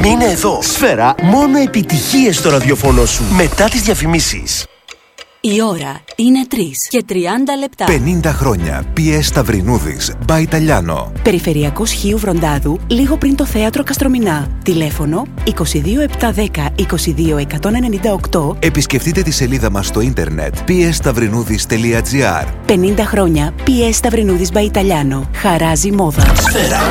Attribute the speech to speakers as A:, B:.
A: Μείνε εδώ. Σφαίρα, μόνο επιτυχίες στο ραδιοφωνό σου. Μετά τις διαφημίσεις.
B: Η ώρα είναι 3 και 30 λεπτά.
C: 50 χρόνια. PS Σταυρινούδης. By Italiano.
B: Περιφερειακός Χίου Βροντάδου, λίγο πριν το θέατρο Καστρομηνά. Τηλέφωνο 22710 22198.
C: Επισκεφτείτε τη σελίδα μας στο ίντερνετ psstαυρινούδης.gr.
B: 50 χρόνια PS Σταυρινούδης by Italiano. Χαράζει μόδα.
A: Σφαίρα.